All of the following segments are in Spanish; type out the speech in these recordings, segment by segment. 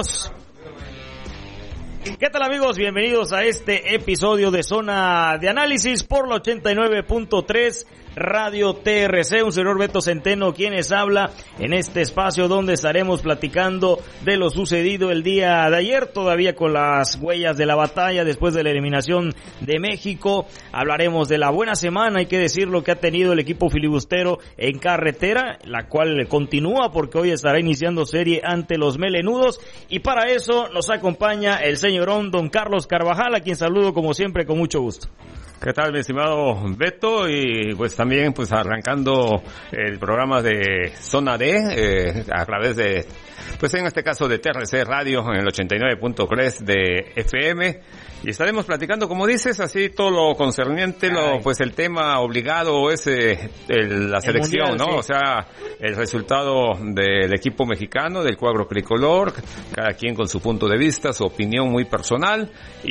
Bienvenidos. ¿Qué tal, amigos? Bienvenidos a este episodio de Zona de Análisis por la 89.3 Radio TRC. Un servidor Beto Centeno quienes habla en este espacio donde estaremos platicando de lo sucedido el día de ayer, todavía con las huellas de la batalla después de la eliminación de México. Hablaremos de la buena semana, hay que decirlo, que ha tenido el equipo filibustero en carretera, la cual continúa porque hoy estará iniciando serie ante los melenudos, y para eso nos acompaña el señorón don Carlos Carvajal, a quien saludo como siempre con mucho gusto. ¿Qué tal, mi estimado Beto? Y pues también pues arrancando el programa de Zona D a través de, pues en este caso de TRC Radio en el 89.3 de FM, y estaremos platicando, como dices, así todo lo concerniente, pues el tema obligado es la selección, mundial, ¿no? Sí. O sea, el resultado del equipo mexicano, del cuadro tricolor, cada quien con su punto de vista, su opinión muy personal,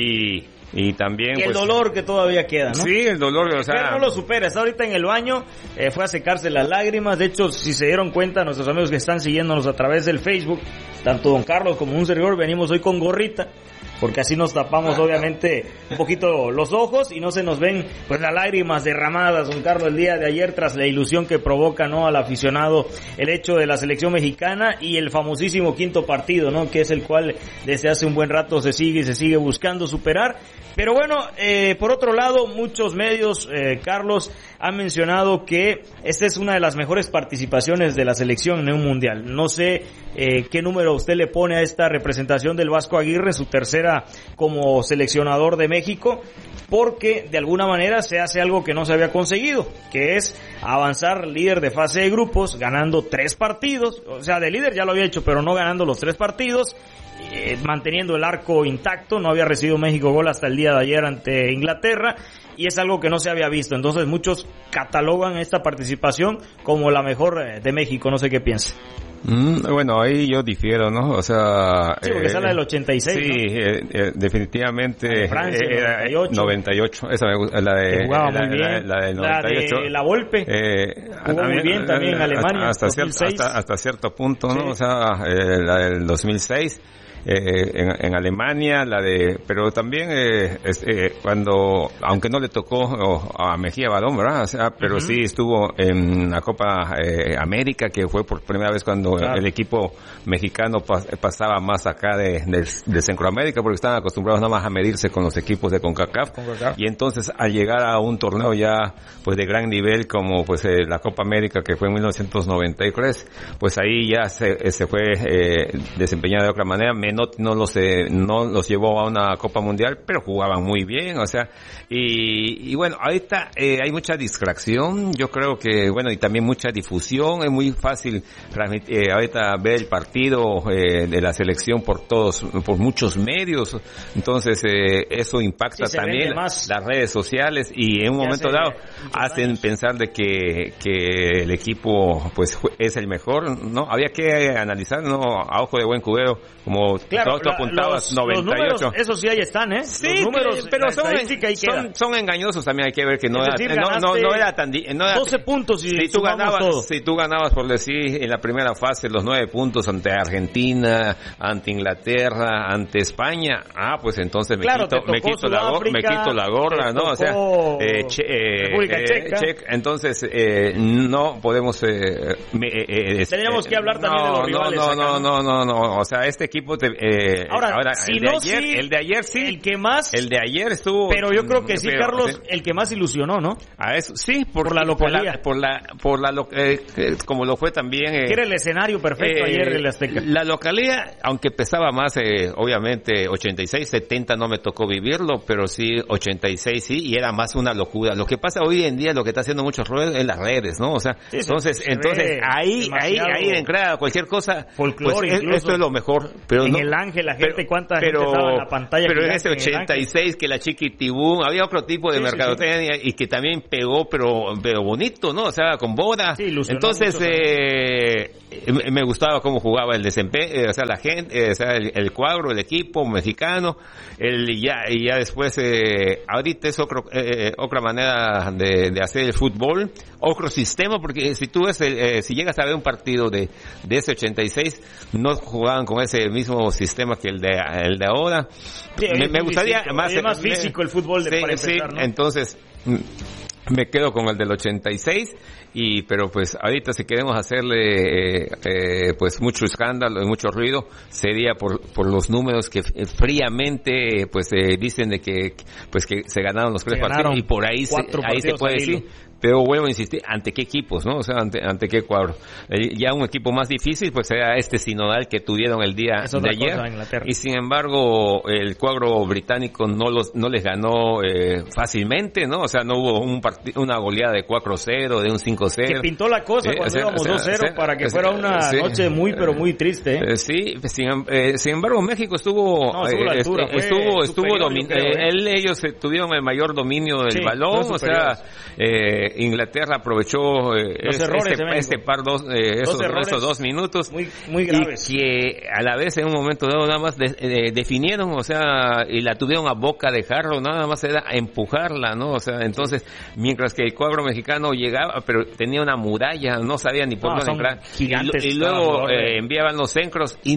y también el dolor que todavía queda, ¿no? Sí, el dolor, o sea, pero no lo supera. Está ahorita en el baño, fue a secarse las lágrimas. De hecho, si se dieron cuenta, nuestros amigos que están siguiéndonos a través del Facebook, tanto don Carlos como un servidor, venimos hoy con gorrita, porque así nos tapamos obviamente un poquito los ojos y no se nos ven pues las lágrimas derramadas, don Carlos, el día de ayer, tras la ilusión que provoca, ¿no?, al aficionado el hecho de la selección mexicana y el famosísimo quinto partido, ¿no?, que es el cual desde hace un buen rato se sigue buscando superar. Pero bueno, por otro lado, muchos medios, Carlos, han mencionado que esta es una de las mejores participaciones de la selección en un mundial. No sé qué número usted le pone a esta representación del Vasco Aguirre, su tercera como seleccionador de México, porque de alguna manera se hace algo que no se había conseguido, que es avanzar líder de fase de grupos, ganando 3 partidos, o sea, de líder ya lo había hecho, pero no ganando los 3 partidos, manteniendo el arco intacto. No había recibido México gol hasta el día de ayer ante Inglaterra, y es algo que no se había visto. Entonces muchos catalogan esta participación como la mejor de México. No sé qué piensa. Bueno, ahí yo difiero, ¿no? O sea, sí, porque sale del 86, sí, ¿no? Definitivamente Francia, era 98. Esa me gusta, la de jugaba muy bien. La de 98. La de la Volpe. Jugó muy bien también en Alemania. Hasta cierto punto, ¿no? Sí. O sea, la del 2006. En Alemania, pero también cuando, aunque no le tocó a Mejía Barón, ¿verdad? O sea, pero sí estuvo en la Copa América, que fue por primera vez cuando el equipo mexicano pasaba más acá de Centroamérica, porque estaban acostumbrados nada más a medirse con los equipos de CONCACAF. Y entonces al llegar a un torneo ya pues de gran nivel como pues la Copa América, que fue en 1993, pues ahí ya se fue desempeñado de otra manera. No los llevó a una Copa Mundial, pero jugaban muy bien, o sea, y bueno, ahorita hay mucha distracción, yo creo que, bueno, y también mucha difusión, es muy fácil ahorita ver el partido de la selección por muchos medios, entonces eso impacta también las redes sociales, y en un momento dado hacen pensar de que el equipo pues es el mejor, ¿no? Había que analizar, ¿no?, a ojo de buen cubero, como claro, tú apuntabas, 98. Los números, esos sí ahí están, ¿eh? Sí, los números, pero son engañosos también, hay que ver que no era tan... 12 puntos y si tú ganabas, por decir, en la primera fase los 9 puntos ante Argentina, ante Inglaterra, ante España, pues entonces me quito la gorra, ¿no? O sea, República Checa. Entonces, no podemos... Teníamos que hablar también de los rivales. No, o sea, este equipo ahora si el de ayer sí, el de ayer estuvo, pero yo creo que sí, Carlos, el que más ilusionó, ¿no? A eso sí, por la localidad, como lo fue también, que era el escenario perfecto ayer del Azteca. La localidad, aunque pesaba más, obviamente 86, 70 no me tocó vivirlo, pero sí 86 sí, y era más una locura. Lo que pasa hoy en día, lo que está haciendo mucho ruido en las redes, ¿no? O sea, sí, entonces ahí entrada cualquier cosa, folclore, pues esto es lo mejor, pero en el Ángel, la gente, cuánta gente estaba en la pantalla. Pero en ese 86 que la Chiquitibum, había otro tipo de mercadotecnia y que también pegó, pero bonito, ¿no? O sea, con boda. Sí, entonces me gustaba cómo jugaba el desempeño, o sea, la gente, o sea, el cuadro, el equipo mexicano, y ya después, ahorita es otra manera de hacer el fútbol, otro sistema, porque si tú ves, si llegas a ver un partido de ese 86, no jugaban con ese mismo sistema que el de ahora. Sí, me gustaría físico, más... Es más físico el fútbol para empezar, ¿no? Entonces... me quedo con el del 86 pero pues ahorita si queremos hacerle pues mucho escándalo y mucho ruido sería por los números que fríamente pues dicen de que pues que se ganaron los 3 partidos y por ahí se puede decir. Pero vuelvo a insistir, ¿ante qué equipos, no? O sea, ¿ante qué cuadro? Ya un equipo más difícil, pues era este sinodal que tuvieron el día de ayer. Y sin embargo, el cuadro británico no les ganó fácilmente, ¿no? O sea, no hubo una goleada de 4-0, de un 5-0. Que pintó la cosa cuando íbamos 2-0 para que fuera una noche muy, pero muy triste. Sí, sin embargo, México estuvo ellos tuvieron el mayor dominio del balón, o sea, Inglaterra aprovechó esos 2 minutos muy graves, y que a la vez en un momento dado nada más definieron, o sea, y la tuvieron a boca de jarro, nada más era empujarla, ¿no? O sea, entonces, mientras que el cuadro mexicano llegaba, pero tenía una muralla, no sabía ni por dónde entrar, y luego enviaban los centros y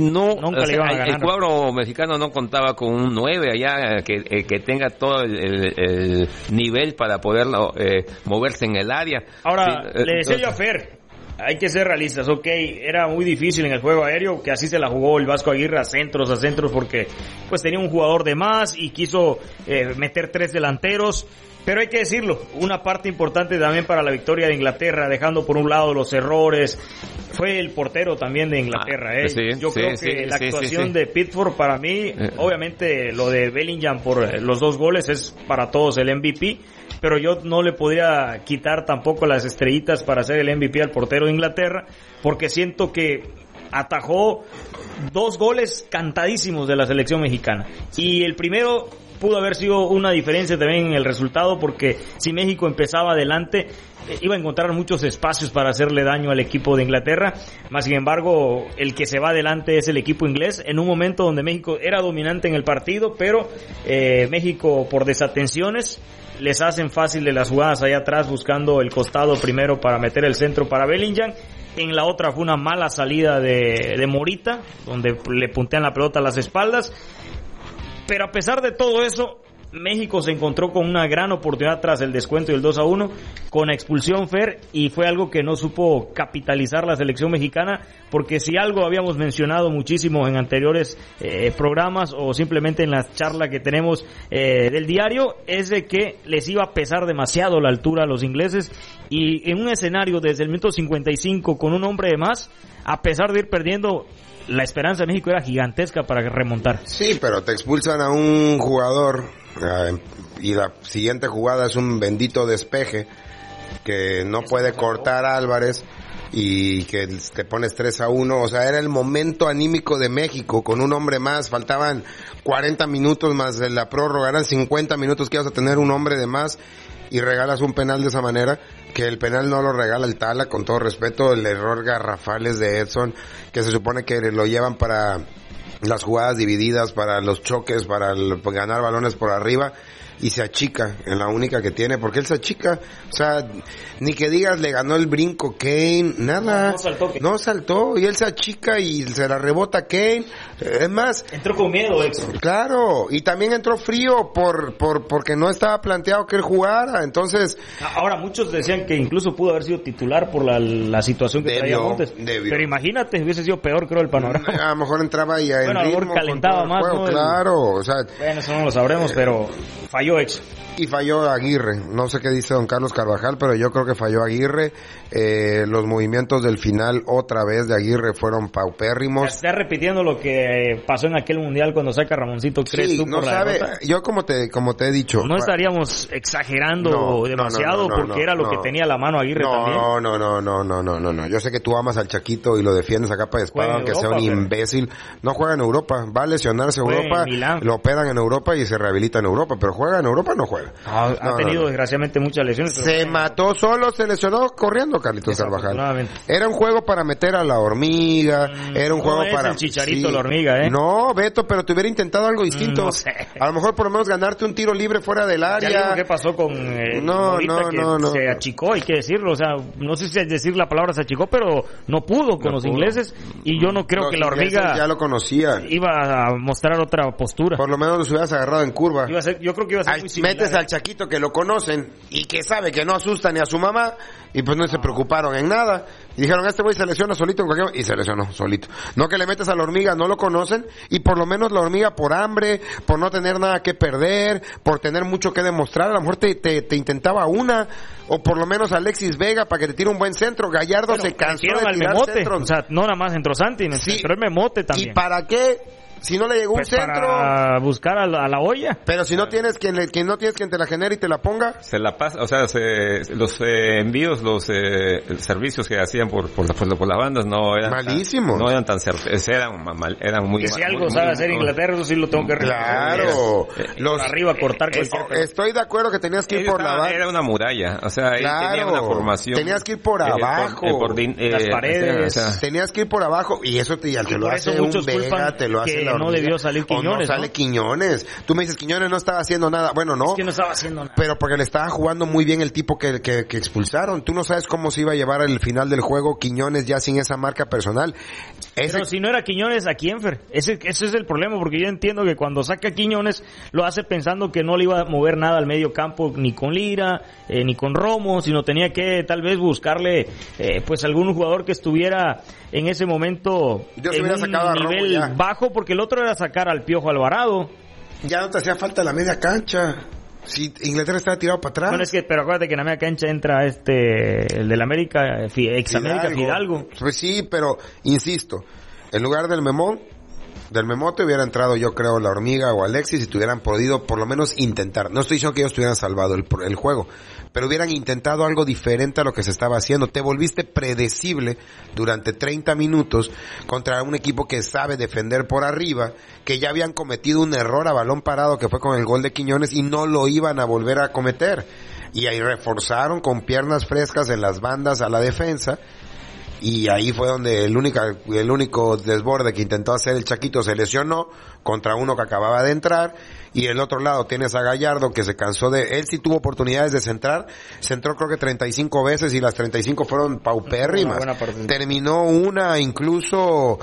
el cuadro mexicano no contaba con un 9 allá que tenga todo el nivel para poderlo moverse en el área. Ahora, le decía yo a Fer, hay que ser realistas, era muy difícil en el juego aéreo, que así se la jugó el Vasco Aguirre a centros, porque pues tenía un jugador de más y quiso meter 3 delanteros, pero hay que decirlo, una parte importante también para la victoria de Inglaterra, dejando por un lado los errores, fue el portero también de Inglaterra. Yo creo que la actuación de Pickford para mí, obviamente lo de Bellingham por los 2 goles es para todos el MVP, pero yo no le podría quitar tampoco las estrellitas para hacer el MVP al portero de Inglaterra, porque siento que atajó 2 goles cantadísimos de la selección mexicana, y el primero pudo haber sido una diferencia también en el resultado, porque si México empezaba adelante iba a encontrar muchos espacios para hacerle daño al equipo de Inglaterra, más sin embargo el que se va adelante es el equipo inglés, en un momento donde México era dominante en el partido, pero México por desatenciones les hacen fácil de las jugadas allá atrás, buscando el costado primero para meter el centro para Bellingham. En la otra fue una mala salida de Morita, donde le puntean la pelota a las espaldas. Pero a pesar de todo eso, México se encontró con una gran oportunidad tras el descuento y el 2-1, con expulsión, Fer, y fue algo que no supo capitalizar la selección mexicana, porque si algo habíamos mencionado muchísimo en anteriores programas o simplemente en la charla que tenemos del diario, es de que les iba a pesar demasiado la altura a los ingleses, y en un escenario desde el minuto 55 con un hombre de más, a pesar de ir perdiendo, la esperanza de México era gigantesca para remontar. Sí, pero te expulsan a un jugador y la siguiente jugada es un bendito despeje que no puede cortar a Álvarez y que te pones 3-1, o sea, era el momento anímico de México con un hombre más, faltaban 40 minutos más de la prórroga, eran 50 minutos que ibas a tener un hombre de más y regalas un penal de esa manera, que el penal no lo regala el Tala, con todo respeto, el error garrafal es de Edson, que se supone que lo llevan para las jugadas divididas, para los choques, para ganar balones por arriba, y se achica en la única que tiene, porque él se achica, o sea, ni que digas le ganó el brinco Kane, nada, no saltó, y él se achica y se la rebota Kane, es más, entró con miedo, claro, y también entró frío porque no estaba planteado que él jugara, entonces ahora muchos decían que incluso pudo haber sido titular por la situación que traía Montes, pero imagínate, hubiese sido peor, creo, el panorama. A lo mejor entraba ya en ritmo, a lo mejor calentaba más, juego, ¿no? Claro, o sea, bueno, eso no lo sabremos, pero falló y falló Aguirre, no sé qué dice don Carlos Carvajal, pero yo creo que falló Aguirre. Los movimientos del final otra vez de Aguirre fueron paupérrimos. Está repitiendo lo que pasó en aquel mundial cuando saca Ramoncito, ¿crees sí, tú no por sabe, la derrota? Yo como te he dicho, no estaríamos exagerando demasiado porque era lo que tenía a la mano Aguirre también. No, yo sé que tú amas al Chaquito y lo defiendes a capa de espada, aunque sea un imbécil. No juega en Europa, va a lesionarse Europa, lo operan en Europa y se rehabilita en Europa, pero juega en Europa no juega. Ha tenido desgraciadamente muchas lesiones. Se mató solo, se lesionó corriendo Carlitos Carvajal. Era un juego para meter a la hormiga, era un juego para... el Chicharito la hormiga, ¿eh? No, Beto, pero te hubiera intentado algo distinto. No sé. A lo mejor por lo menos ganarte un tiro libre fuera del área. ¿Qué pasó con no. Se achicó, hay que decirlo, o sea, no sé si es decir la palabra se achicó, pero no pudo con los ingleses, y yo no creo que la hormiga ya lo conocía. Iba a mostrar otra postura. Por lo menos los hubieras agarrado en curva. Yo creo que iba a ser muy similar. Metes al Chaquito que lo conocen y que sabe que no asusta ni a su mamá, y pues no se preocuparon en nada. Y dijeron, este güey se lesiona solito en cualquier... Y se lesionó solito. No que le metes a la hormiga, no lo conocen, y por lo menos la hormiga por hambre, por no tener nada que perder, por tener mucho que demostrar, a lo mejor te intentaba una, o por lo menos Alexis Vega para que te tire un buen centro. Gallardo se cansó de tirar centros. O sea, no nada más entró Santi, pero el Memote también. ¿Y para qué? Si no le llegó pues un centro, para buscar a la olla. Pero si no tienes quien no tienes quien te la genere y te la ponga, se la pasa, o sea, los envíos, los servicios que hacían por las bandas no eran malísimos, no eran tan certeros, eran muy. Que si algo sabe hacer Inglaterra, eso sí lo tengo que reconocer. Claro, los arriba cortar cualquier. Estoy de acuerdo que tenías que ir por la banda. Era una muralla, o sea, claro, tenía una formación. Tenías que ir por abajo, las paredes. Tenías que ir por abajo y eso te lo hace un Vega, te lo hace la no debió salir Quiñones, no sale Quiñones. Tú me dices, Quiñones no estaba haciendo nada. Bueno, no. Es que no estaba haciendo nada. Pero porque le estaba jugando muy bien el tipo que expulsaron. Tú no sabes cómo se iba a llevar al final del juego Quiñones ya sin esa marca personal. Pero si no era Quiñones, ¿a quién, Fer? Ese es el problema, porque yo entiendo que cuando saca Quiñones lo hace pensando que no le iba a mover nada al medio campo, ni con Lira, ni con Romo, sino tenía que tal vez buscarle pues algún jugador que estuviera en ese momento en un nivel bajo, porque el otro era sacar al Piojo Alvarado. Ya no te hacía falta la media cancha. Si Inglaterra estaba tirado para atrás. Bueno, pero acuérdate que en la media cancha entra el del América, ex América Fidalgo. Pues sí, pero insisto, en lugar del Memote hubiera entrado, yo creo, la hormiga o Alexis, y tuvieran podido por lo menos intentar. No estoy diciendo que ellos tuvieran salvado el juego, pero hubieran intentado algo diferente a lo que se estaba haciendo. Te volviste predecible durante 30 minutos contra un equipo que sabe defender por arriba, que ya habían cometido un error a balón parado que fue con el gol de Quiñones y no lo iban a volver a cometer. Y ahí reforzaron con piernas frescas en las bandas a la defensa. Y ahí fue donde el único desborde que intentó hacer el Chaquito se lesionó contra uno que acababa de entrar, y el otro lado tienes a Gallardo que se cansó él sí tuvo oportunidades de centrar, centró creo que 35 veces y las 35 fueron paupérrimas. Terminó una incluso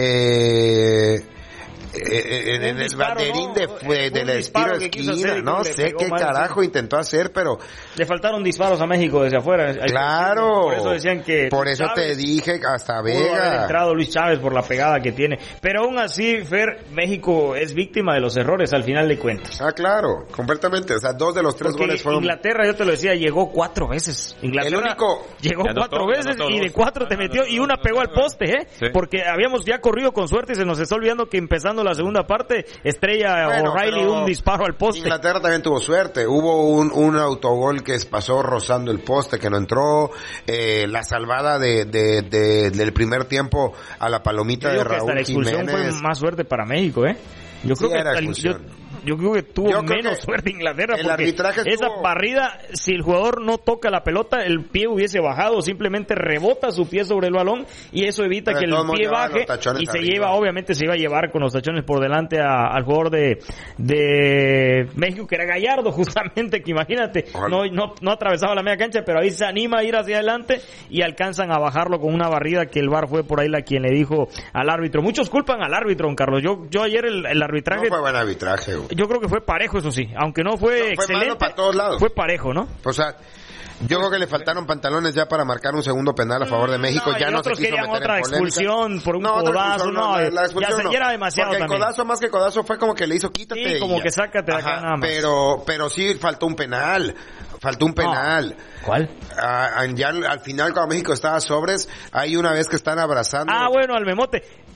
en el banderín del estilo de esquina, no sé qué carajo intentó hacer, pero le faltaron disparos a México desde afuera. Claro, por eso decían que por eso te dije hasta Vega pudo haber entrado Luis Chávez por la pegada que tiene, pero aún así, Fer, México es víctima de los errores al final de cuentas. Claro, completamente, o sea, 2 de los 3 goles fueron. Inglaterra, yo te lo decía, llegó 4 veces. Inglaterra llegó 4 veces y de 4 te metió y una pegó al poste, sí. Porque habíamos ya corrido con suerte y se nos está olvidando que empezando la segunda parte, Estrella O'Reilly un disparo al poste. Inglaterra también tuvo suerte, hubo un autogol que pasó rozando el poste que no entró, la salvada del primer tiempo a la palomita de Raúl Jiménez. Hasta la expulsión fue más suerte para México, Yo creo yo creo que tuvo menos suerte Inglaterra, porque esa barrida, si el jugador no toca la pelota, el pie hubiese bajado, simplemente rebota su pie sobre el balón y eso evita que el pie baje y se lleva, obviamente se iba a llevar con los tachones por delante al jugador de México, que era Gallardo justamente, que imagínate, no atravesaba la media cancha, pero ahí se anima a ir hacia adelante y alcanzan a bajarlo con una barrida que el VAR fue por ahí quien le dijo al árbitro. Muchos culpan al árbitro, don Carlos. Yo ayer el arbitraje... No fue buen arbitraje, yo creo que fue parejo, eso sí, aunque no fue excelente, malo para todos lados. Fue parejo, ¿no? O sea, yo creo que le faltaron pantalones ya para marcar un segundo penal a favor de México. Ya no se quiso meter otra expulsión por un codazo, ya era demasiado. Porque también. El codazo, más que codazo, fue como que le hizo quítate. Sí, como que sácate de acá nada más. Pero sí faltó un penal. ¿Cuál? Ya al final, cuando México estaba sobres, hay una vez que están abrazando. Bueno, al Memote.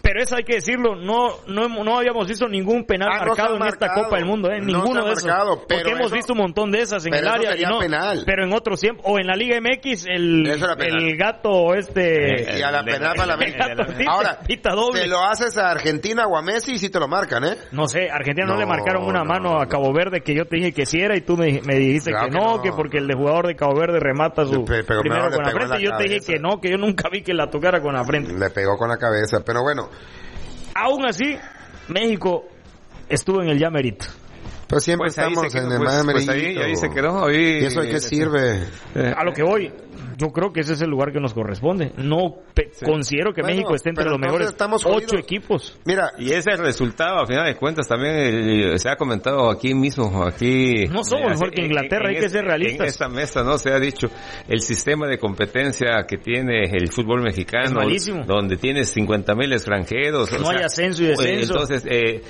Pero eso hay que decirlo, no habíamos visto ningún penal marcado en esta Copa del Mundo, ninguno de esos. Porque hemos visto un montón de esas en el área y no, pero en otros tiempos, o en la Liga MX el gato y a la penal para la América. Ahora, te lo haces a Argentina o a Messi y sí te lo marcan, ¿eh? No sé, Argentina no le marcaron una mano a Cabo Verde, que yo te dije que sí era y tú me dijiste que no, que porque el de jugador de Cabo Verde remata su primero con la frente y yo te dije que no, que yo nunca vi que la tocara con la frente. Le pegó con la cabeza, pero bueno. Aún así, México estuvo en el ya merito. Pero siempre estamos en el más merito. Ahí se quedó. ¿Y eso de qué sirve? A lo que voy, yo creo que ese es el lugar que nos corresponde. Considero que México esté entre los mejores 8 equipos. Mira, y ese es el resultado, a final de cuentas, también se ha comentado aquí mismo. No somos mejor que Inglaterra, hay que ser realistas. En esta mesa no se ha dicho el sistema de competencia que tiene el fútbol mexicano, es malísimo, donde tienes 50,000 extranjeros. No hay ascenso y descenso. Entonces,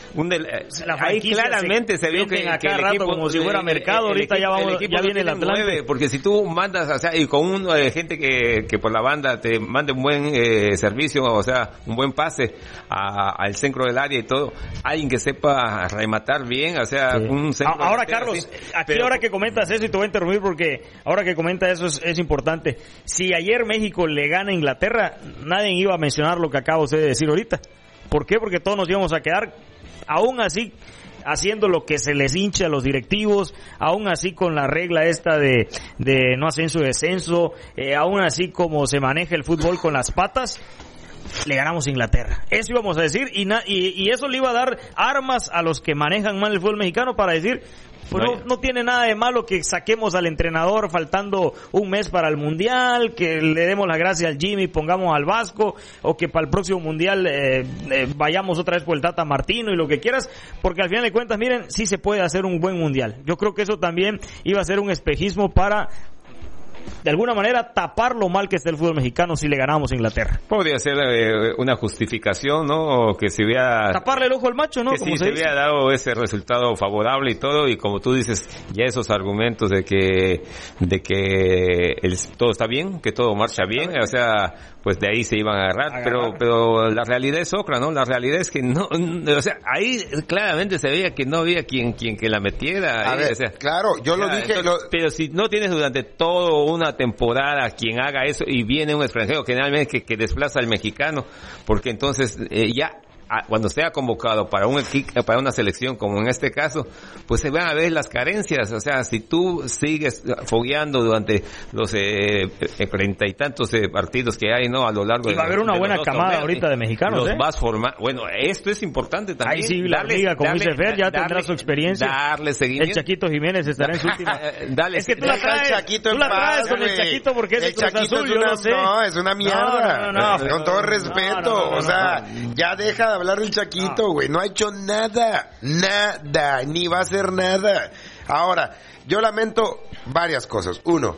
ahí claramente se vio que el equipo, como si fuera mercado, ahorita ya viene el Atlante. Porque si tú mandas, o sea, y con gente que por la banda te mande un buen servicio, o sea, un buen pase al centro del área y todo, alguien que sepa rematar bien, o sea, un centro. Ahora, Carlos, ahora que comentas eso, y te voy a interrumpir porque ahora que comentas eso es importante. Si ayer México le gana a Inglaterra, nadie iba a mencionar lo que acabo de decir ahorita. ¿Por qué? Porque todos nos íbamos a quedar, aún así, haciendo lo que se les hincha a los directivos, aún así con la regla esta de no ascenso y descenso, aún así como se maneja el fútbol con las patas, le ganamos a Inglaterra. Eso íbamos a decir y eso le iba a dar armas a los que manejan mal el fútbol mexicano para decir, pues no tiene nada de malo que saquemos al entrenador faltando un mes para el Mundial, que le demos la gracia al Jimmy y pongamos al Vasco, o que para el próximo Mundial vayamos otra vez por el Tata Martino y lo que quieras, porque al final de cuentas, miren, sí se puede hacer un buen Mundial. Yo creo que eso también iba a ser un espejismo para, de alguna manera, tapar lo mal que está el fútbol mexicano si le ganamos a Inglaterra. Podría ser una justificación, ¿no? O que se hubiera... taparle el ojo al macho, ¿no? Que sí, se hubiera dado ese resultado favorable y todo, y como tú dices, ya esos argumentos de que todo está bien, que todo marcha bien, o sea, pues de ahí se iban a agarrar. Pero la realidad es otra, ¿no? La realidad es que no, o sea, ahí claramente se veía que no había quien que la metiera. A ver, o sea, claro, yo lo dije. Entonces, pero si no tienes durante todo una temporada quien haga eso y viene un extranjero, generalmente que desplaza al mexicano, porque entonces ya cuando sea convocado para una selección como en este caso, pues se van a ver las carencias. O sea, si tú sigues fogueando durante los 30 y tantos partidos que hay, ¿no? A lo largo y va a haber una buena camada ahorita de mexicanos, los vas formando. Bueno, esto es importante también. Ahí sí, la liga, como dice Fer, ya tendrá su experiencia. Darle seguimiento. El Chaquito Jiménez estará en su última. Es que tú la traes con el Chaquito porque es el Cruz Azul, yo no sé. No, es una mierda. No, con todo respeto. O sea, ya deja de hablar del Chaquito, güey. No ha hecho nada, ni va a hacer nada. Ahora, yo lamento varias cosas. Uno,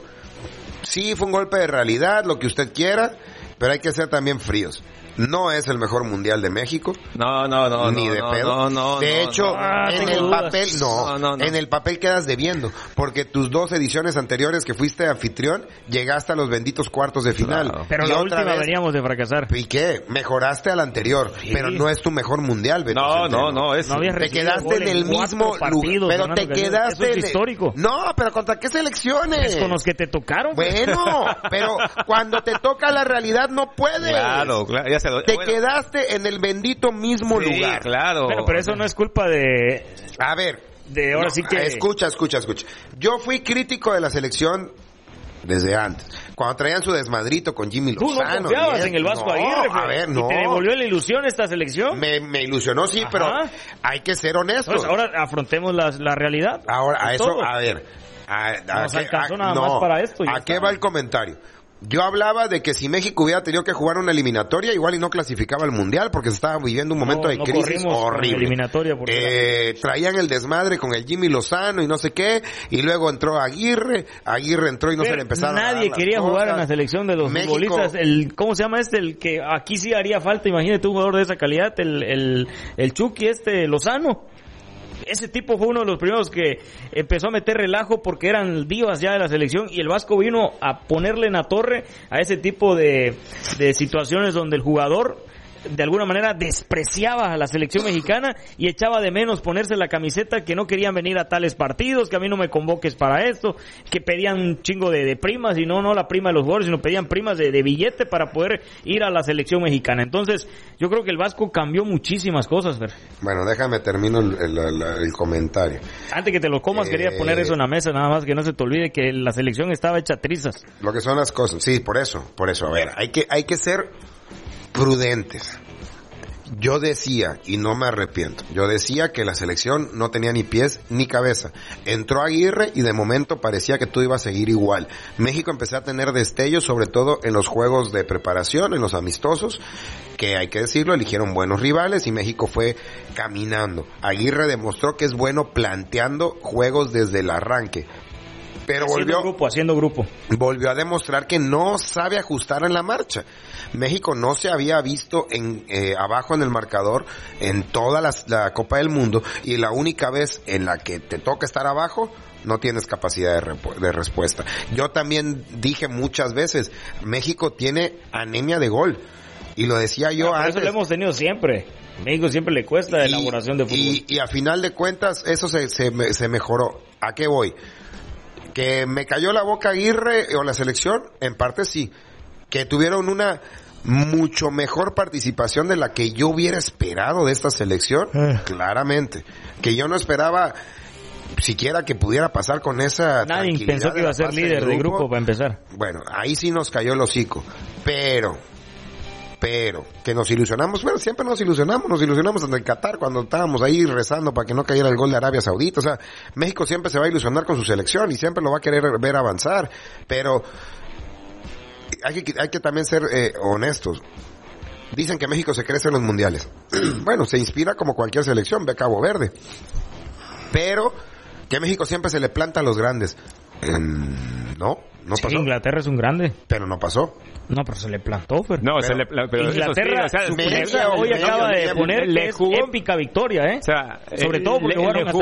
sí fue un golpe de realidad, lo que usted quiera, pero hay que ser también fríos. No es el mejor mundial de México. No. Ni de pedo. De hecho, en el papel, en el papel quedas debiendo. Porque tus 2 ediciones anteriores que fuiste anfitrión, llegaste a los benditos cuartos de final. Claro. Pero la última veníamos de fracasar. ¿Y qué? Mejoraste al anterior. Sí. Pero no es tu mejor mundial, Beto. No, es. Te quedaste en el mismo lugar. Pero te quedaste. Eso es histórico. No, pero ¿contra qué selecciones? Es con los que te tocaron. Bueno, pero cuando te toca la realidad no puedes. Claro. Te quedaste en el bendito mismo lugar. Claro. Pero eso no es culpa de... A ver. De ahora sí que... Escucha. Yo fui crítico de la selección desde antes. Cuando traían su desmadrito con Jimmy Lozano. Tú no confiabas en el Vasco Aguirre. A ver, no. ¿Y te devolvió la ilusión esta selección? Me ilusionó, sí. Ajá. Pero hay que ser honestos. Pues ahora afrontemos la realidad. Ahora, a eso, todo. A ver. Nos alcanzó nada más para esto. ¿A qué va el comentario? Yo hablaba de que si México hubiera tenido que jugar una eliminatoria, igual y no clasificaba al Mundial, porque se estaba viviendo un momento de crisis horrible. Eliminatoria traían el desmadre con el Jimmy Lozano y no sé qué, y luego entró Aguirre entró y no se le empezuaron a dar nadie quería jugar en la selección de los futbolistas. ¿Cómo se llama el que aquí sí haría falta? Imagínate un jugador de esa calidad, el Chucky Lozano. Ese tipo fue uno de los primeros que empezó a meter relajo porque eran divas ya de la selección y el Vasco vino a ponerle en la torre a ese tipo de situaciones donde el jugador de alguna manera despreciaba a la selección mexicana y echaba de menos ponerse la camiseta, que no querían venir a tales partidos, que a mí no me convoques para esto, que pedían un chingo de primas, y no la prima de los jugadores, sino pedían primas de billete para poder ir a la selección mexicana. Entonces, yo creo que el Vasco cambió muchísimas cosas, Fer. Bueno, déjame termino el comentario. Antes que te lo comas, quería poner eso en la mesa, nada más, que no se te olvide que la selección estaba hecha trizas. Lo que son las cosas, sí, por eso, a ver, hay que ser prudentes. Yo decía, y no me arrepiento, yo decía que la selección no tenía ni pies ni cabeza. Entró Aguirre y de momento parecía que todo iba a seguir igual. México empezó a tener destellos, sobre todo en los juegos de preparación, en los amistosos, que hay que decirlo, eligieron buenos rivales y México fue caminando. Aguirre demostró que es bueno planteando juegos desde el arranque. Pero haciendo grupo. Volvió a demostrar que no sabe ajustar en la marcha. México no se había visto abajo en el marcador en toda la Copa del Mundo, y la única vez en la que te toca estar abajo no tienes capacidad de respuesta. Yo también dije muchas veces, México tiene anemia de gol, y lo decía yo antes. Eso lo hemos tenido siempre. México siempre le cuesta la elaboración de fútbol. Y a final de cuentas eso se mejoró. ¿A qué voy? Que me cayó la boca Aguirre o la selección, en parte sí. Que tuvieron una mucho mejor participación de la que yo hubiera esperado de esta selección, claramente. Que yo no esperaba siquiera que pudiera pasar con esa tranquilidad. Nadie pensó que iba a ser líder de grupo para empezar. Bueno, ahí sí nos cayó el hocico. Pero que nos ilusionamos, bueno, siempre nos ilusionamos ante el Qatar cuando estábamos ahí rezando para que no cayera el gol de Arabia Saudita. O sea, México siempre se va a ilusionar con su selección y siempre lo va a querer ver avanzar, pero hay que también ser honestos. Dicen que México se crece en los mundiales. Bueno, se inspira como cualquier selección, ve Cabo Verde, pero que México siempre se le planta a los grandes. No pasó. Sí, Inglaterra es un grande, pero no pasó. No, pero se le plantó, Fer. No, pero Inglaterra, eso sí, o sea, hoy acaba de poner que es épica victoria, ¿eh? O sea, sobre todo porque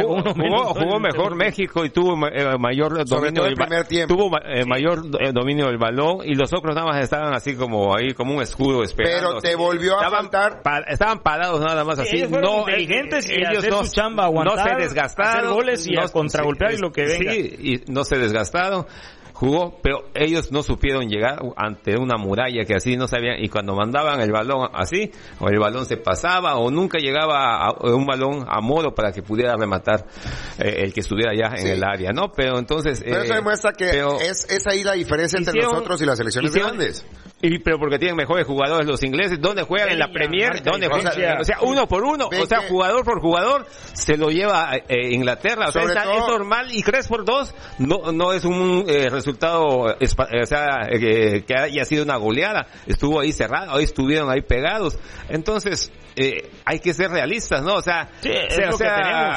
jugó mejor México y tuvo mayor dominio del balón. Tuvo mayor dominio del balón, y los otros nada más estaban así como ahí, como un escudo esperando. Pero te volvió a faltar. Estaban parados nada más así. Ellos fueron inteligentes y ellos hacer su chamba, aguantar, no se desgastaron, hacer goles y a contragolpear y lo que venga. Sí, y no se desgastaron. Jugó, pero ellos no supieron llegar ante una muralla que así no sabían, y cuando mandaban el balón así, o el balón se pasaba, o nunca llegaba un balón a modo para que pudiera rematar el que estuviera ya en el área, ¿no? Pero entonces... Pero eso demuestra que es ahí la diferencia entre nosotros y las selecciones grandes. Pero porque tienen mejores jugadores los ingleses. ¿Dónde juegan? En la Premier. ¿Dónde juegan? O sea, uno por uno. O sea, jugador por jugador se lo lleva Inglaterra. O sea, es normal. Y 3-2 no es un resultado, o sea, que haya sido una goleada. Estuvo ahí cerrado. Ahí estuvieron ahí pegados. Entonces, hay que ser realistas, ¿no? O sea, es lo que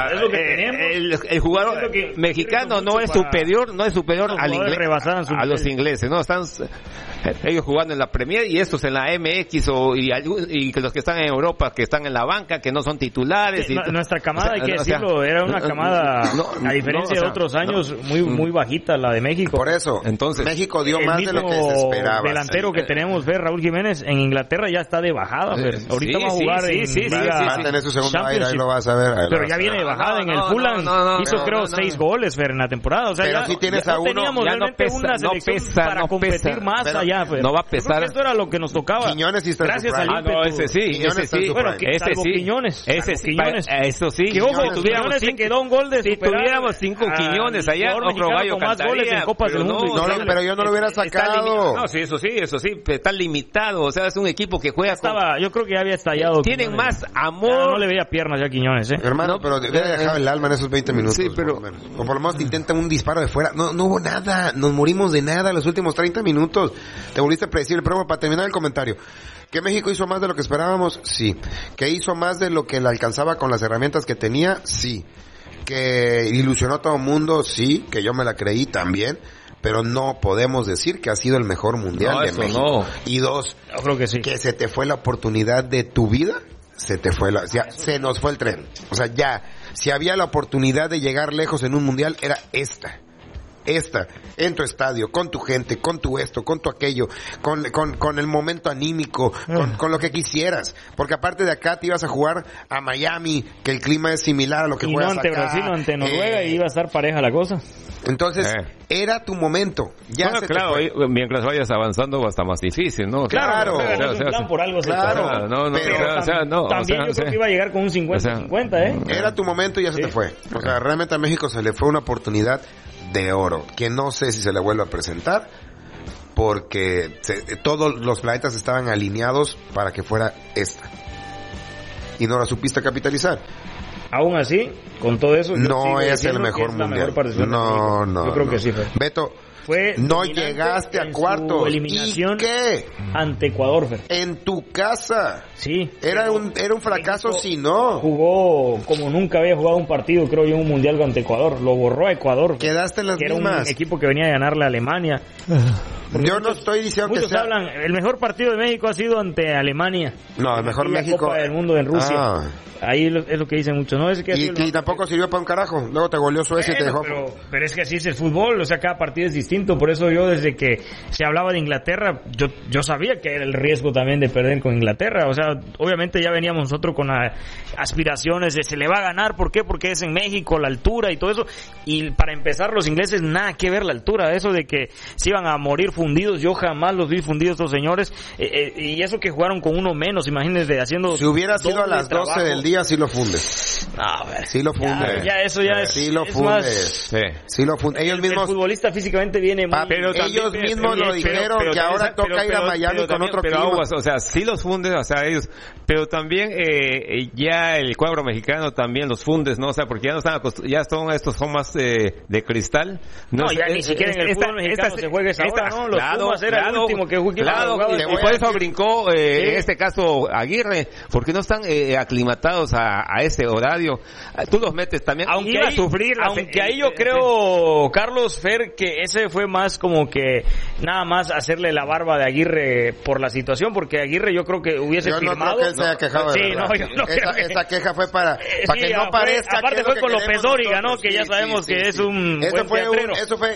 tenemos. El jugador mexicano no es superior al inglés, a los ingleses, ¿no? Están ellos jugando en la Premier y estos en la MX y los que están en Europa, que están en la banca, que no son titulares. Sí, nuestra camada, hay que decirlo, era una camada, a diferencia de otros años, muy bajita la de México. Por eso, entonces México dio más de lo que se esperaba. El delantero que tenemos, Raúl Jiménez, en Inglaterra ya está de bajada, ahorita va a jugar va a tener su segundo aire, ahí lo vas a ver. Pero ya viene de bajada en el Fulham, hizo creo 6 goles, Fer, en la temporada. O sea, pero si tienes a uno, teníamos realmente una selección para competir más allá. No va a pesar. Esto era lo que nos tocaba. Quiñones sí está gracias al ímpetu. Ese sí. Bueno, Quiñones. Ese sí. Eso sí. Que ojo, Quiñones se quedó un gol de si tuviéramos 5 Quiñones allá, otro gallo más goles en Copas del Mundo. Pero yo no lo hubiera sacado. No, sí, eso sí. Está limitado. O sea, es un equipo que juega yo creo que ya había estallado. Tienen más amor. No le veía piernas ya Quiñones, Hermano, pero debe dejar el alma en esos 20 minutos. Sí, pero... O por lo menos te intentan un disparo de fuera. No hubo nada. Nos morimos de nada en los últimos 30 minutos. Te volviste predecible. Pero para terminar el comentario, ¿que México hizo más de lo que esperábamos? Sí. ¿Que hizo más de lo que le alcanzaba con las herramientas que tenía? Sí. ¿Que ilusionó a todo el mundo? Sí. ¿Que yo me la creí? También. Pero no podemos decir que ha sido el mejor mundial de México. Y dos, yo creo que sí. Que se te fue la oportunidad de tu vida, se nos fue el tren. O sea, ya, si había la oportunidad de llegar lejos en un mundial, era esta. en tu estadio, con tu gente, con tu esto, con tu aquello, con el momento anímico, con lo que quisieras. Porque aparte de acá te ibas a jugar a Miami, que el clima es similar a lo que y juegas no ante acá. Brasil, no ante Noruega, y iba a estar pareja la cosa. Entonces, era tu momento. Ya bueno, claro, mientras vayas avanzando va a estar más difícil, ¿no? Claro. Por algo claro. También yo creo que iba a llegar con un 50-50, Era tu momento y ya se te fue. O sea, realmente a México se le fue una oportunidad de oro, que no sé si se le vuelve a presentar, porque todos los planetas estaban alineados para que fuera esta. Y no la supiste capitalizar. Aún así, con todo eso, no es el mejor mundial. No. Yo creo que sí, Fer. Beto, no llegaste a cuartos. Eliminación. ¿Y qué? Ante Ecuador, Fer. En tu casa. Sí. Era un fracaso si no. Jugó como nunca había jugado un partido, creo yo, un mundial ante Ecuador. Lo borró a Ecuador. Quedaste en las que mismas. Era un equipo que venía a ganarle a Alemania. Yo no estoy diciendo que sea... hablan, el mejor partido de México ha sido ante Alemania. No, el mejor México... Copa del Mundo en Rusia. Ahí es lo que dicen muchos, ¿no? Y tampoco sirvió para un carajo. Luego te goleó Suecia y te dejó... Pero es que así es el fútbol, o sea, cada partido es distinto. Por eso yo, desde que se hablaba de Inglaterra, yo sabía que era el riesgo también de perder con Inglaterra. O sea, obviamente ya veníamos nosotros con aspiraciones de se le va a ganar. ¿Por qué? Porque es en México, la altura y todo eso. Y para empezar, los ingleses, nada que ver la altura. Eso de que se iban a morir fundidos, yo jamás los vi fundidos estos señores. Y eso que jugaron con uno menos, imagínense, haciendo... Si hubiera sido a las 12 del día, sí lo fundes. A ver. Sí lo fundes. Ya eso ya es... Sí lo fundes. Sí lo fundes. Ellos mismos... El futbolista físicamente viene muy... Pero ellos mismos lo dijeron, que ahora toca ir a Miami con otro clima. O sea, sí los fundes, o sea, ellos... Pero también ya el cuadro mexicano también los fundes, ¿no? O sea, porque ya no están acostumbrados, estos son más de cristal. No, ya ni siquiera en el fútbol mexicano se juega esa hora, ¿no? Los Pumas era el último que jugó. Claro, y por eso brincó en este caso Aguirre, porque no están aclimatados a ese horario. Tú los metes también. Aunque ahí yo creo, Carlos, Fer, que ese fue más como que nada más hacerle la barba de Aguirre por la situación, porque Aguirre yo creo que hubiese firmado. Creo que él se haya quejado de yo no creo que... Esa queja fue para que no parezca. Aparte fue con López Dóriga, ¿no? Que ya sabemos que es un buen teatrero. Eso fue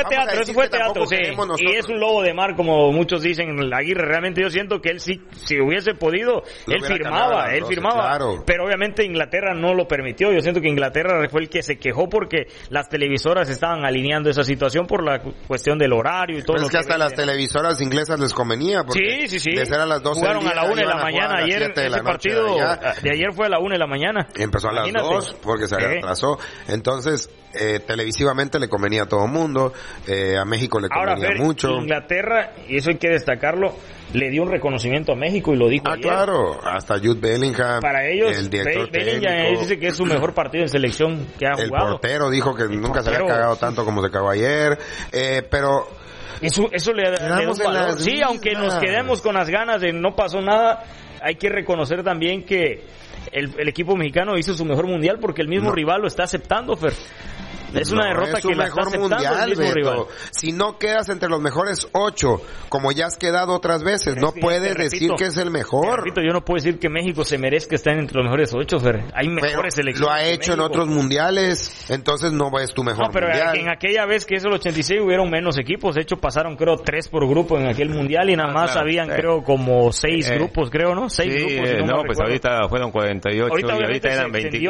teatro, sí. Y es un lobo de mar, como muchos dicen. Aguirre, realmente yo siento que él sí, si hubiese podido, él firmaba. Claro. Pero obviamente Inglaterra no lo permitió. Yo siento que Inglaterra fue el que se quejó porque las televisoras estaban alineando esa situación por la cuestión del horario y todo. Pero es que hasta las televisoras inglesas les convenía. Sí. De ser a las 12 jugaron a la 1 de la mañana ayer. Ese partido de ayer fue a la 1 de la mañana. Empezó a las 2 porque se atrasó. Entonces, televisivamente le convenía a todo el mundo. A México le convenía mucho. Inglaterra, y eso hay que destacarlo, le dio un reconocimiento a México y lo dijo ayer. Claro, hasta Jude Bellingham. Para ellos, el director Bellingham dice que es su mejor partido en selección que ha jugado. El portero dijo que nunca se había cagado tanto como se cagó ayer. Pero... Eso le da un valor. Sí, aunque nos quedemos con las ganas de no pasó nada, hay que reconocer también que el equipo mexicano hizo su mejor mundial porque el mismo rival lo está aceptando, Fer. Es una derrota que la está aceptando el mismo rival. Si no quedas entre los mejores 8, como ya has quedado otras veces, no puedes decir que es el mejor. Yo no puedo decir que México se merezca estar entre los mejores 8, Fer. Hay mejores selecciones. Lo ha hecho en otros mundiales, entonces no es tu mejor mundial. No, pero en aquella vez que es el 86 hubieron menos equipos. De hecho, pasaron creo 3 por grupo en aquel mundial y nada más habían creo como 6 grupos, creo, ¿no? 6 grupos. No, pues ahorita fueron 48 y ahorita eran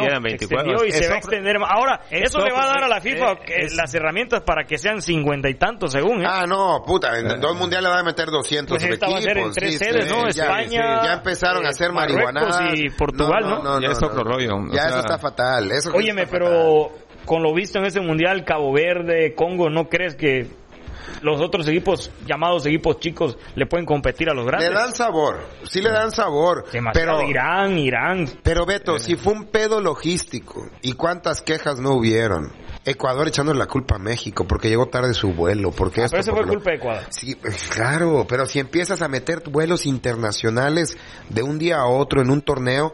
24. Y se va a extender más. Ahora, eso le va a dar a la FIFA las herramientas para que sean 50 y tantos según. No, puta, en 2 mundiales van a meter 200 pues equipos. Va a ser en 3 sedes, ¿no? España. Ya empezaron a hacer marihuana. Y Portugal, ¿no? Ya es otro rollo. Ya eso está fatal. Óyeme, pero con lo visto en ese mundial, Cabo Verde, Congo, ¿no crees que los otros equipos, llamados equipos chicos, le pueden competir a los grandes? Le dan sabor, sí le dan sabor. Pero Irán. Pero Beto, si fue un pedo logístico, ¿y cuántas quejas no hubieron? Ecuador echando la culpa a México porque llegó tarde su vuelo, porque pero eso fue culpa de Ecuador. Sí, claro, pero si empiezas a meter vuelos internacionales de un día a otro en un torneo,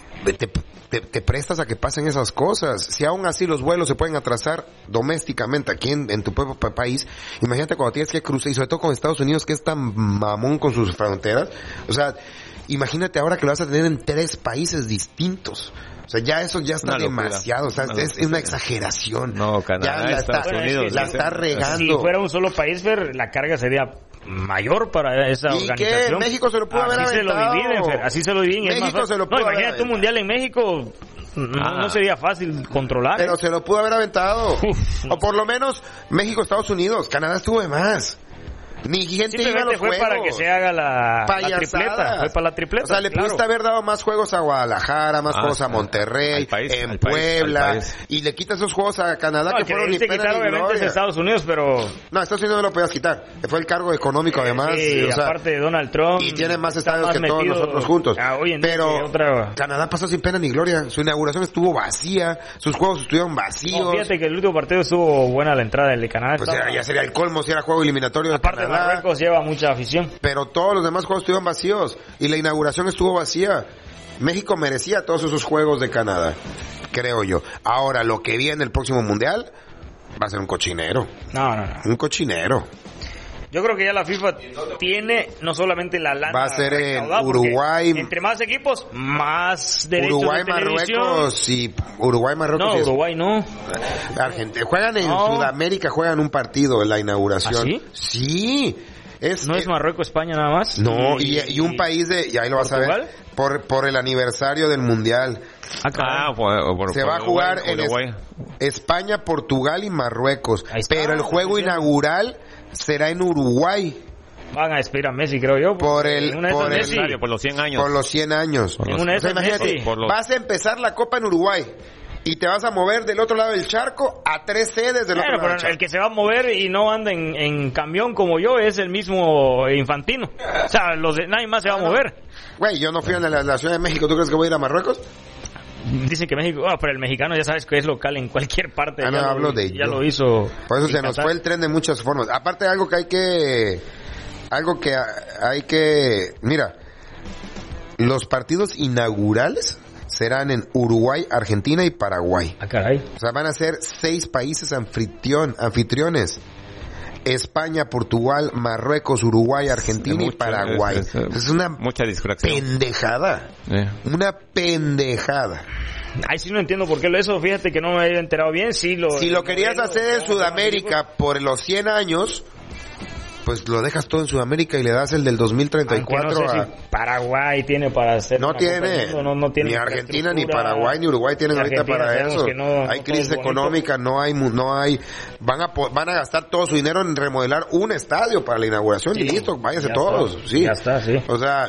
te prestas a que pasen esas cosas. Si aún así los vuelos se pueden atrasar domésticamente aquí en tu propio país, imagínate cuando tienes que cruzar, y sobre todo con Estados Unidos, que es tan mamón con sus fronteras. O sea, Imagínate ahora que lo vas a tener en 3 países distintos. O sea, ya eso ya está demasiado, o sea, es una exageración. No, Canadá, ya Estados Unidos, la está regando. Si fuera un solo país, Fer, la carga sería mayor para esa organización. ¿Y qué? México se lo pudo haber aventado. Así se lo dividen. México se lo pudo haber imagínate un mundial en México, no sería fácil controlar. Pero se lo pudo haber aventado. O por lo menos México, Estados Unidos. Canadá estuvo de más. Ni gente iba a los fue juegos. Para que se haga la tripleta. Fue para la tripleta. O sea, le pudiste haber dado más juegos a Guadalajara, más juegos a Monterrey, en Puebla, y le quitas esos juegos a Canadá que fueron ni pena ni gloria. Es Estados Unidos, pero... No, Estados Unidos no lo podías quitar. Fue el cargo económico además. Sí, o sea, aparte de Donald Trump. Y tiene más estadios que todos nosotros juntos. Pero Canadá pasó sin pena ni gloria. Su inauguración estuvo vacía, sus juegos estuvieron vacíos. No, fíjate que el último partido estuvo buena la entrada del de Canadá. Pues ya sería el colmo si era juego eliminatorio de Canadá. Aparte Marruecos lleva mucha afición. Pero todos los demás juegos estuvieron vacíos y la inauguración estuvo vacía. México merecía todos esos juegos de Canadá, creo yo. Ahora, lo que viene el próximo mundial va a ser un cochinero. No. Un cochinero. Yo creo que ya la FIFA tiene no solamente la lana. Va a ser en Uruguay. Entre más equipos, más derechos de televisión. Uruguay, Marruecos. No, Uruguay no. Argentina. Juegan en Sudamérica, juegan un partido en la inauguración. ¿Ah, sí? Sí. ¿No es Marruecos, España nada más? No, y un país y ahí lo vas a ver, por el aniversario del Mundial. Se va a jugar en España, Portugal y Marruecos. Pero el juego inaugural será en Uruguay. Van a despedir a Messi, creo yo. Por los 100 años. Por los 100 años. Imagínate, vas a empezar la Copa en Uruguay. Y te vas a mover del otro lado del charco a 3 sedes del otro lado del charco. El que se va a mover y no anda en camión como yo es el mismo Infantino. O sea, nadie más se va a mover. Güey, yo no fui a la Ciudad de México. ¿Tú crees que voy a ir a Marruecos? Dicen que México, pero el mexicano ya sabes que es local en cualquier parte. Ya lo hizo. Por eso se nos fue el tren de muchas formas. Aparte, algo que hay que... Mira, los partidos inaugurales serán en Uruguay, Argentina y Paraguay. Ah, caray. O sea, van a ser 6 países anfitriones. España, Portugal, Marruecos, Uruguay, Argentina y Paraguay. Es una mucha distracción. Pendejada. Una pendejada. Ay, sí no entiendo por qué eso, fíjate que no me había enterado bien. Si lo querías hacer en Sudamérica por los 100 años... Pues lo dejas todo en Sudamérica y le das el del 2034 no sé si Paraguay tiene para hacer. No tiene ni Argentina, ni Paraguay, ni Uruguay tienen ahorita para eso. Hay crisis económica, no hay. Van a gastar todo su dinero en remodelar un estadio para la inauguración y listo, váyanse todos. Sí. Ya está, sí. O sea,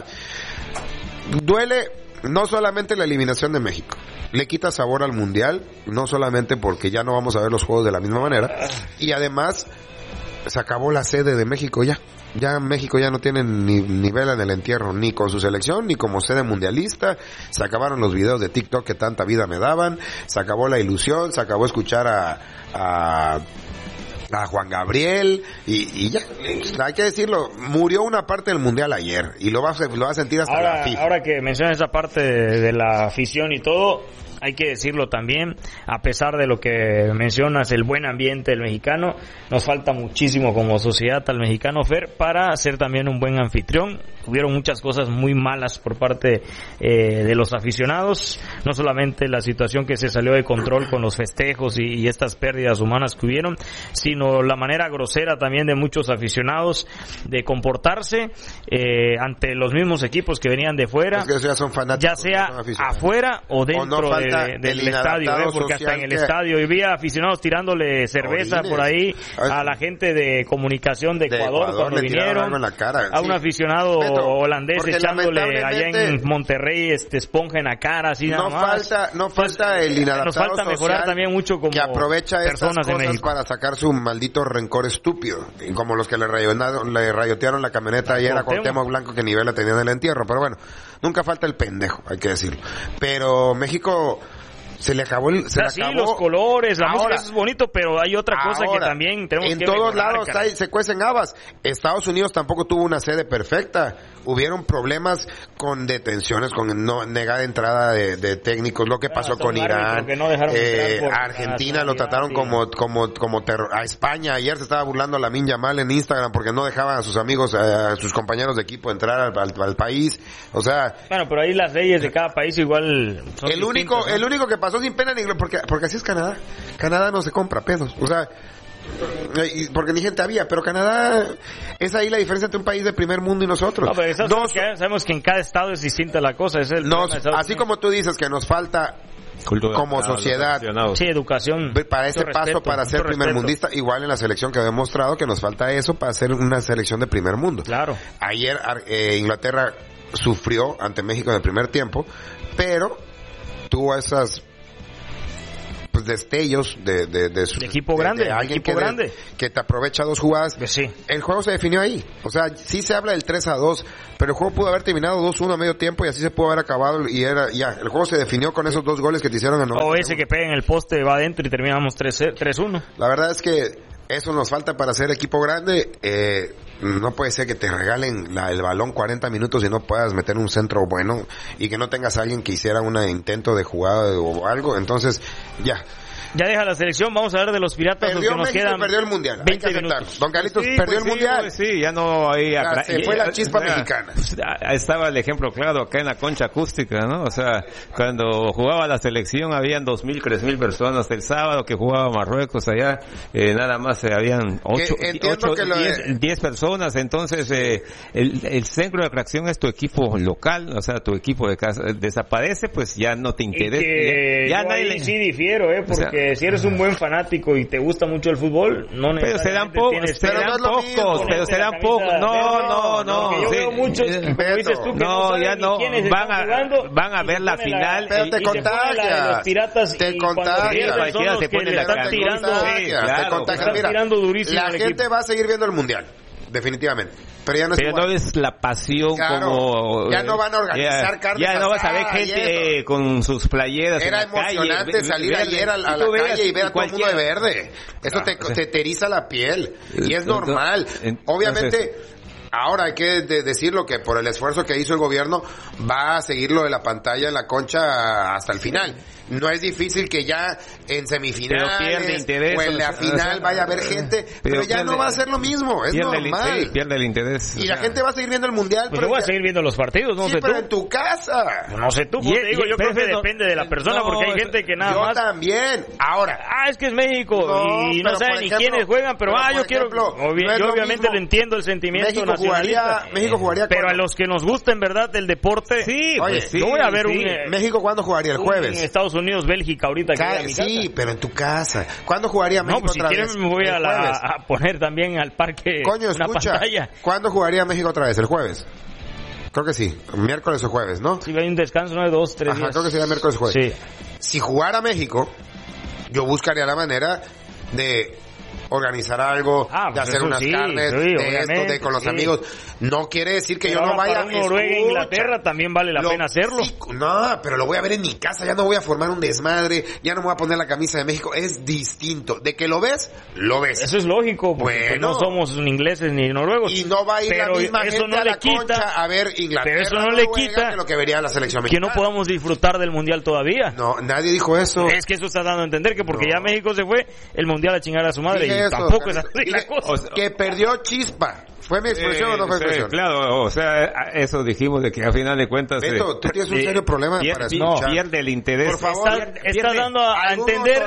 duele no solamente la eliminación de México. Le quita sabor al mundial, no solamente porque ya no vamos a ver los juegos de la misma manera, y además se acabó la sede de México ya. Ya México ya no tiene ni vela en el entierro, ni con su selección, ni como sede mundialista. Se acabaron los videos de TikTok que tanta vida me daban. Se acabó la ilusión, se acabó escuchar a Juan Gabriel y ya, hay que decirlo, murió una parte del mundial ayer y lo va a sentir hasta la FIFA. Ahora que mencionas esa parte de la afición y todo, hay que decirlo también, a pesar de lo que mencionas, el buen ambiente del mexicano, nos falta muchísimo como sociedad al mexicano, Fer, para ser también un buen anfitrión. Hubieron muchas cosas muy malas por parte de los aficionados, no solamente la situación que se salió de control con los festejos y estas pérdidas humanas que hubieron, sino la manera grosera también de muchos aficionados de comportarse ante los mismos equipos que venían de fuera, es que eso ya son fanáticos, ya sea afuera o dentro del estadio, porque hasta en el estadio había aficionados tirándole cerveza por ahí a la gente de comunicación de Ecuador cuando vinieron, a un aficionado holandés echándole allá en Monterrey esponja en la cara, así nada más. No falta el inadaptado nos falta mejorar también mucho como que aprovecha personas estas cosas para sacar su maldito rencor estúpido, como los que le rayotearon la camioneta ayer a Cuauhtémoc Blanco, que nivel la tenían en el entierro. Pero bueno, nunca falta el pendejo, hay que decirlo. Pero México se le acabó los colores, la música, eso es bonito, pero hay otra cosa que también tenemos que en todos lados se cuecen habas. Estados Unidos tampoco tuvo una sede perfecta. hubieron problemas con detenciones, con negada entrada de técnicos, lo que pasó con Irán, a Argentina lo trataron como terror, a España ayer se estaba burlando Lamine Yamal en Instagram porque no dejaban a sus amigos, a sus compañeros de equipo entrar al país, o sea... Bueno, pero ahí las leyes de cada país igual son el único que pasó sin pena ni gloria, porque así es Canadá. Canadá no se compra pedos, o sea, porque ni gente había, pero Canadá es ahí la diferencia entre un país de primer mundo y nosotros. No, pero sabemos que en cada estado es distinta la cosa, es así como tú dices que nos falta cultura, como sociedad, sí, educación para ese paso para ser primermundista, igual en la selección que ha demostrado que nos falta eso para ser una selección de primer mundo. Claro. Ayer Inglaterra sufrió ante México en el primer tiempo, pero tuvo esas destellos de su equipo grande, de alguien equipo grande que te aprovecha dos jugadas. Pues sí. El juego se definió ahí. O sea, sí se habla del 3-2, pero el juego pudo haber terminado 2-1 a medio tiempo y así se pudo haber acabado y era ya, el juego se definió con esos dos goles que te hicieron en 90. O ese que pega en el poste va adentro y terminamos 3-1. La verdad es que eso nos falta para ser equipo grande. No puede ser que te regalen el balón 40 minutos y no puedas meter un centro bueno y que no tengas a alguien que hiciera un intento de jugada o algo. Entonces, ya deja la selección, vamos a ver de los Piratas. Perdió que nos México, quedan perdió el Mundial. 20 minutos. Don Carlitos perdió el Mundial. Pues sí, ya no hay... se fue la chispa mexicana. Estaba el ejemplo claro acá en la concha acústica, ¿no? O sea, cuando jugaba la selección habían 2,000, 3,000 personas. El sábado que jugaba Marruecos allá, nada más habían 10 personas. Entonces, el centro de atracción es tu equipo local, o sea, tu equipo de casa. Desaparece, pues ya no te interesa. Ya nadie sí difiero, porque si eres un buen fanático y te gusta mucho el fútbol, no necesariamente pero serán pocos, no. Yo veo muchos, como dices tú, que no ya no, van a ver la final, pero te contagia, los Piratas, te contagia, se ponen están tirando durísimo. La gente va a seguir viendo el Mundial, definitivamente. Pero ya no es la pasión, claro, como... Ya no van a organizar carnes. Ya no vas a ver gente con sus playeras Era en la calle. Era emocionante salir ayer a la calle y ver a todo el mundo de verde. Eso te eriza la piel. Y es normal. Obviamente... Ahora hay que decirlo que por el esfuerzo que hizo el gobierno va a seguir lo de la pantalla en la concha hasta el final. No es difícil que ya en semifinales o en la final vaya a haber gente, pero ya no va a ser lo mismo, es normal. Pierde el interés. Y la gente va a seguir viendo el Mundial. Pues yo voy a seguir viendo los partidos, no sé tú. Pero en tu casa. No sé tú, yo creo que depende de la persona, porque hay gente que nada más... Yo también. Ahora. Es que es México y no saben ni quiénes juegan, pero yo quiero... Yo obviamente lo entiendo, el sentimiento nacionalista. México jugaría pero a los que nos gusta en verdad el deporte, yo voy a ver México cuándo jugaría el jueves. En Estados Unidos, Bélgica ahorita. Sí, pero en tu casa. ¿Cuándo jugaría México otra vez? Si quieren me voy a poner también al parque una pantalla. ¿Cuándo jugaría México otra vez? ¿El jueves? Creo que sí, miércoles o jueves, ¿no? Sí, hay un descanso, ¿no? De 2, 3 días. Creo que sería miércoles o jueves. Sí. Si jugara México, yo buscaría la manera de organizar algo, de hacer unas carnes, de esto, de con los amigos. No quiere decir que yo no vaya a Noruega, Inglaterra también vale la pena hacerlo. Sí, no, pero lo voy a ver en mi casa, ya no voy a formar un desmadre, ya no me voy a poner la camisa de México, es distinto. De que lo ves, lo ves. Eso es lógico, porque pues no somos ni ingleses ni noruegos. Y no va a ir la misma gente a la concha a ver Inglaterra, pero eso no le quita que lo que vería la selección mexicana. Que no podamos disfrutar del Mundial todavía. No, nadie dijo eso. Es que eso está dando a entender que porque ya México se fue, el Mundial a chingar a su madre. Y tampoco es así la cosa. Que perdió chispa. ¿Fue mi expresión o no fue expresión? Claro, o sea, eso dijimos de que al final de cuentas... Beto, tú tienes un serio problema para escuchar. Pierde el interés. Por favor, estás dando a entender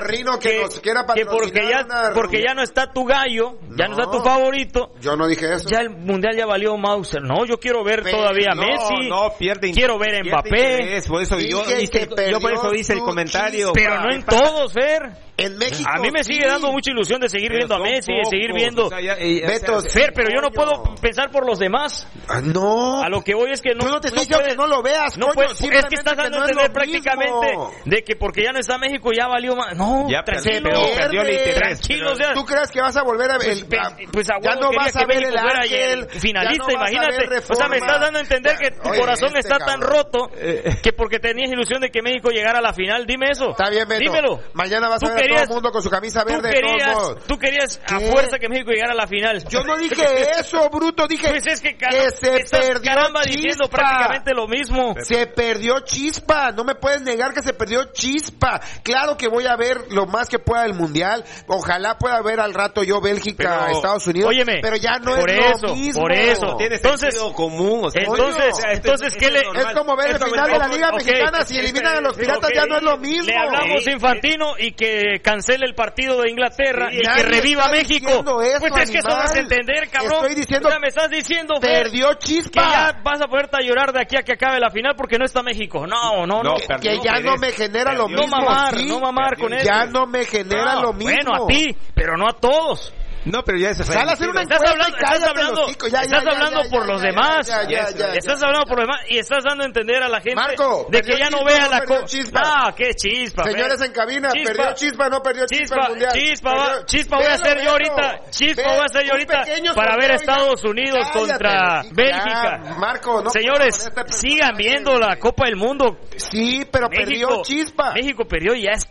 que porque ya no está tu gallo, ya no está tu favorito. Yo no dije eso. Ya el Mundial ya valió Mauser. No, yo quiero ver todavía a Messi. No, pierde quiero ver a Mbappé. Por eso yo por eso hice el comentario. Pero no en todos, Fer. En México. A mí me sigue dando mucha ilusión de seguir viendo a Messi, de seguir viendo... Beto, Fer, pero yo no puedo pensar por los demás. No. A lo que voy es que no... Yo no te estoy diciendo que no lo veas, no puedes, es que estás dando a entender prácticamente de que porque ya no está México ya valió más. No, ya perdió el interés. Tranquilo, o sea, ¿tú crees que vas a volver a ver? Pues ya no vas a ver el Ángel finalista, imagínate. O sea, me estás dando a entender que tu corazón está tan roto que porque tenías ilusión de que México llegara a la final. Dime eso. Está bien, Beto. Dímelo. Mañana vas a ver a todo el mundo con su camisa verde. Tú querías a fuerza que México llegara a la final. Yo no dije eso. eso, bruto? Dije pues es que se perdió caramba Chispa. diciendo prácticamente lo mismo. Se perdió Chispa, no me puedes negar que se perdió Chispa. Claro que voy a ver lo más que pueda del Mundial. Ojalá pueda ver al rato yo Bélgica, pero, Estados Unidos. Óyeme, pero ya no por es eso, lo mismo. por eso. Tiene Entonces, sentido común. O sea, entonces ¿qué le...? Es como ver el final de la Liga Mexicana. Si eliminan a los Piratas ya no es lo mismo. Le hablamos a Infantino y que cancele el partido de Inglaterra y que nadie reviva está México. diciendo eso, Pues es que eso no es animal. entender, cabrón. Estoy diciendo, o sea, me estás diciendo, perdió que Chispa. ya vas a ponerte a llorar de aquí a que acabe la final porque no está México. No. Que ya no me genera lo mismo. No mamar con eso. Ya no me genera lo mismo. Bueno, a ti, pero no a todos. No, pero ya eso fue. Sal a hacer una Estás encuesta hablando por los demás. Estás hablando por los demás y estás dando a entender a la gente Marco, de que ya no vea la cosa. Chispa. Ah, qué Chispa. Señores en cabina, Chispa. perdió Chispa, no perdió Chispa el Mundial. Chispa voy a hacer yo ahorita. Chispa voy a hacer yo ahorita para ver a Estados Unidos contra Bélgica. Marco, no. Señores, sigan viendo la Copa del Mundo. Sí, pero perdió Chispa. México perdió y ya es